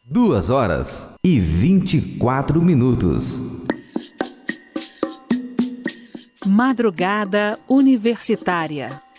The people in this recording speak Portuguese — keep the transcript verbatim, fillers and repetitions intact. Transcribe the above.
Duas horas e vinte e quatro minutos. Madrugada Universitária.